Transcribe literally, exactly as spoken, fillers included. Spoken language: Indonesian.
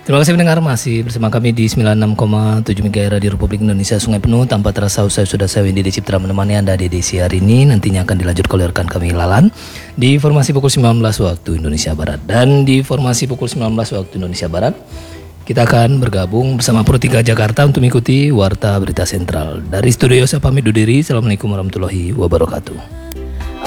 Terima kasih mendengar, masih bersama kami di sembilan puluh enam koma tujuh MHz Radio Republik Indonesia Sungai Penuh. Tanpa terasa usai sudah saya Windy Ciptra menemani Anda di edisi hari ini. Nantinya akan dilanjutkan oleh rekan kami Lalan di formasi pukul sembilan belas waktu Indonesia Barat. Dan di formasi pukul sembilan belas waktu Indonesia Barat, kita akan bergabung bersama Pro tiga Jakarta untuk mengikuti Warta Berita Sentral. Dari studio saya pamit undur diri. Assalamualaikum warahmatullahi wabarakatuh.